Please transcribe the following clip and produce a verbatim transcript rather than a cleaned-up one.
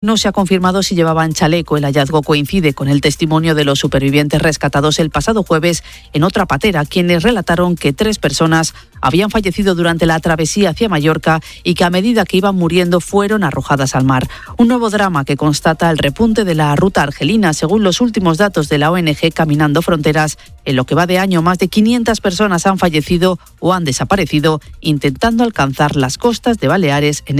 No se ha confirmado si llevaban chaleco. El hallazgo coincide con el testimonio de los supervivientes rescatados el pasado jueves en otra patera, quienes relataron que tres personas habían fallecido durante la travesía hacia Mallorca y que a medida que iban muriendo fueron arrojadas al mar. Un nuevo drama que constata el repunte de la ruta argelina. Según los últimos datos de la O N G Caminando Fronteras, en lo que va de año más de quinientas personas han fallecido o han desaparecido intentando alcanzar las costas de Baleares en